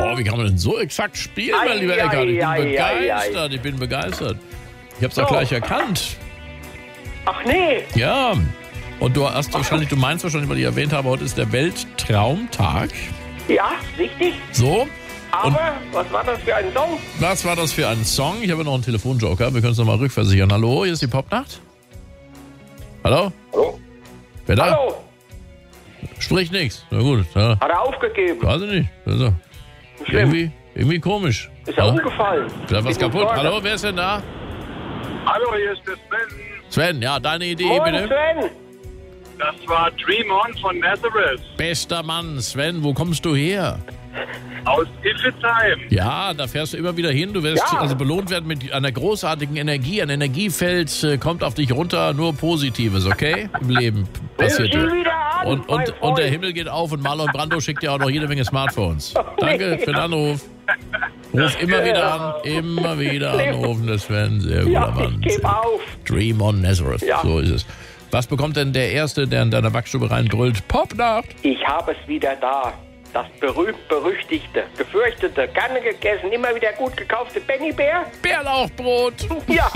Oh, wie kann man denn so exakt spielen, mein lieber Eckart? Ich bin begeistert. Ich hab's doch gleich erkannt. Ach nee. Ja. Und du meinst wahrscheinlich, weil ich erwähnt habe, heute ist der Welttraumtag. Ja, richtig. So. Aber was war das für ein Song? Was war das für ein Song? Ich habe noch einen Telefonjoker. Wir können es nochmal rückversichern. Hallo, hier ist die Popnacht. Hallo? Hallo? Wer da? Hallo? Spricht nichts. Na gut. Ja. Hat er aufgegeben? Weiß ich nicht. Also, Schlimm. irgendwie komisch. Ist er umgefallen? Ist was kaputt? Hallo, wer ist denn da? Hallo, hier ist der Sven. Sven, ja, deine Idee Moin, bitte. Sven. Das war Dream On von Nazareth Bester Mann, Sven, wo kommst du her? aus Iffezheim. Ja, da fährst du immer wieder hin. Du wirst Ja. also belohnt werden mit einer großartigen Energie. Ein Energiefeld kommt auf dich runter, nur Positives, okay? Im Leben passiert Sieh das. wieder an, mein Und Freund. der Himmel geht auf und Marlon Brando schickt dir auch noch jede Menge Smartphones. Danke für den Anruf. Ruf immer wieder anrufen, der Sven. Sehr guter Ja, Mann. ich gebe auf. Dream on Nazareth, Ja. so ist es. Was bekommt denn der Erste, der in deiner Backstube reinbrüllt? Popnacht! Ich habe es wieder da. Das berühmt-berüchtigte, gefürchtete, gerne gegessen, immer wieder gut gekaufte Bennybär. Bärlauchbrot! Ja,